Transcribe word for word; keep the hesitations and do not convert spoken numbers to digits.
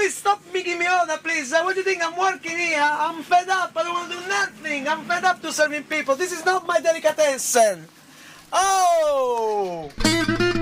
please stop making me order, please. Uh, what do you think? I'm working here. I'm fed up. I don't want to do nothing. I'm fed up to serving people. This is not my delicatessen. Oh!